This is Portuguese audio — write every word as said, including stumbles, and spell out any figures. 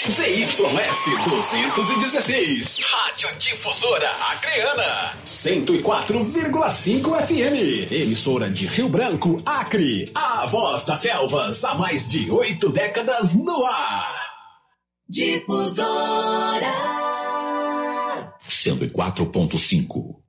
Z Y S duzentos e dezesseis, Rádio Difusora Acreana, cento e quatro vírgula cinco F M, emissora de Rio Branco, Acre, a voz das selvas, há mais de oito décadas no ar. Difusora cento e quatro ponto cinco.